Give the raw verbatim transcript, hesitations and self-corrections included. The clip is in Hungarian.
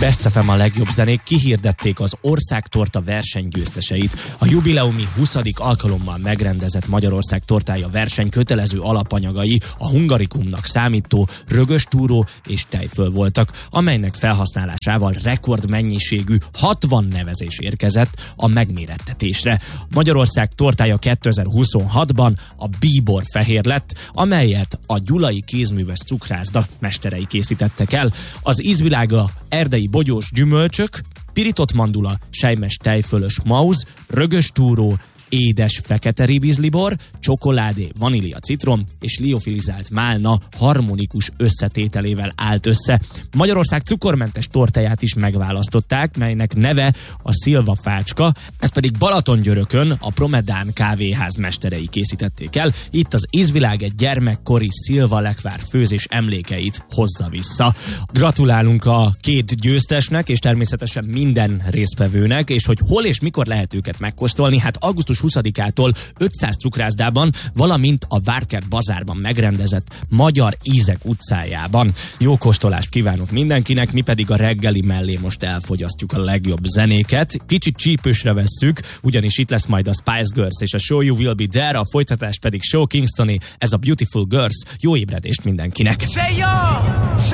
Best ef em a legjobb zenék kihirdették az országtorta versenygyőzteseit. A jubileumi huszadik alkalommal megrendezett Magyarország tortája verseny kötelező alapanyagai a hungarikumnak számító rögös túró és tejföl voltak, amelynek felhasználásával rekordmennyiségű hatvan nevezés érkezett a megmérettetésre. Magyarország tortája kétezer-huszonhatban a bíbor fehér lett, amelyet a gyulai kézműves cukrászda mesterei készítettek el. Az ízvilága erdei bogyós gyümölcsök, pirított mandula, selymes tejfölös mauz, rögös túró, édes fekete ribizlibor, csokoládé, vanília, citrom és liofilizált málna harmonikus összetételével állt össze. Magyarország cukormentes tortáját is megválasztották, melynek neve a Szilva fácska, ezt pedig Balatongyörökön a Promedán kávéház mesterei készítették el. Itt az ízvilág egy gyermekkori Szilva lekvár főzés emlékeit hozza vissza. Gratulálunk a két győztesnek, és természetesen minden résztvevőnek, és hogy hol és mikor lehet őket megkóstolni, hát augusztus huszadikától ötszáz cukrászdában, valamint a Várkert bazárban megrendezett Magyar Ízek utcájában. Jó kóstolást kívánok mindenkinek, mi pedig a reggeli mellé most elfogyasztjuk a legjobb zenéket. Kicsit csípősre vesszük, ugyanis itt lesz majd a Spice Girls és a Show You Will Be There, a folytatás pedig Show Kingstoni, ez a Beautiful Girls. Jó ébredést mindenkinek!